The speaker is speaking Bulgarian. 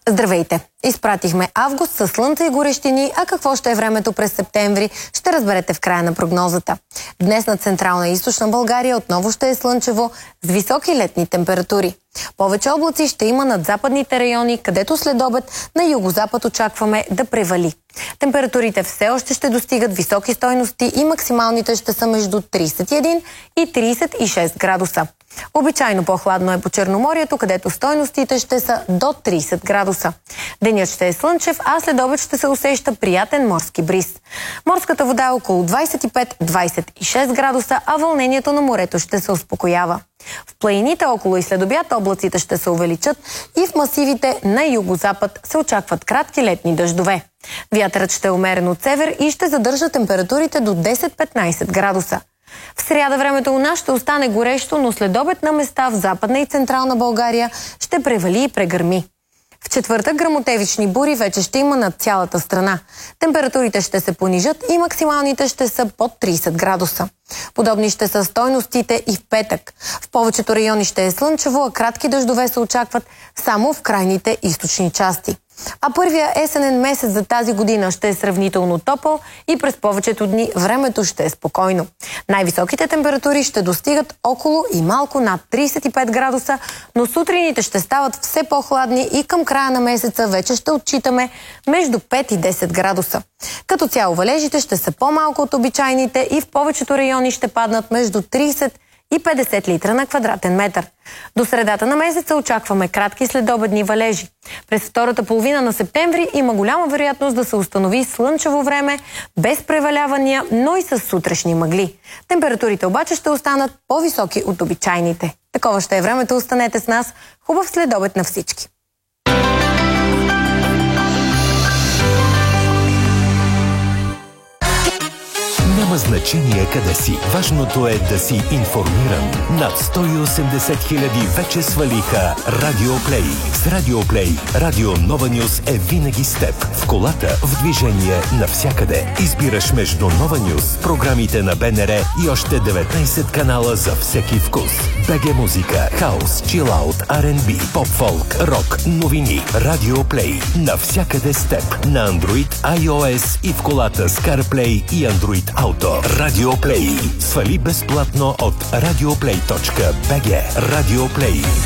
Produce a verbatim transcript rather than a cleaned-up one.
Здравейте! Изпратихме август със слънце и горещини, а какво ще е времето през септември, ще разберете в края на прогнозата. Днес на Централна и Източна България отново ще е слънчево с високи летни температури. Повече облаци ще има над западните райони, където след обед на югозапад очакваме да превали. Температурите все още ще достигат високи стойности и максималните ще са между тридесет и един и тридесет и шест градуса. Обичайно по-хладно е по Черноморието, където стойностите ще са до тридесет градуса. Денят ще е слънчев, а след обед ще се усеща приятен морски бриз. Морската вода е около двадесет и пет до двадесет и шест градуса, а вълнението на морето ще се успокоява. В планините около и след обяд облаците ще се увеличат и в масивите на югозапад се очакват кратки летни дъждове. Вятърът ще е умерен от север и ще задържа температурите до десет до петнадесет градуса. В сряда времето у нас ще остане горещо, но след обед на места в Западна и Централна България ще превали и прегърми. В четвъртък гръмотевични бури вече ще има над цялата страна. Температурите ще се понижат и максималните ще са под тридесет градуса. Подобни ще са стойностите и в петък. В повечето райони ще е слънчево, а кратки дъждове се очакват само в крайните източни части. А първия есенен месец за тази година ще е сравнително топъл и през повечето дни времето ще е спокойно. Най-високите температури ще достигат около и малко над тридесет и пет градуса, но сутрините ще стават все по-хладни и към края на месеца вече ще отчитаме между пет и десет градуса. Като цяло валежите ще са по-малко от обичайните и в повечето райони ще паднат между тридесет и петдесет литра на квадратен метър. До средата на месеца очакваме кратки следобедни валежи. През втората половина на септември има голяма вероятност да се установи слънчево време, без превалявания, но и с сутрешни мъгли. Температурите обаче ще останат по-високи от обичайните. Такова ще е времето, останете с нас. Хубав следобед на всички! Няма значение къде си. Важното е да си информиран. Над сто и осемдесет хиляди вече свалиха Радиоплей. С Радиоплей Радио Нова Нюз е винаги с теб. В колата, в движение, навсякъде. Избираш между Нова Нюз, програмите на БНР и още деветнадесет канала за всеки вкус. БГ музика, хаус, чилаут, Ар енд Би, поп-фолк, рок, новини. Радиоплей. Навсякъде с теб. На Android, iOS и в колата с CarPlay и Android Auto. Радиоплей. Свали безплатно от радиоплей точка би джи. Радиоплей.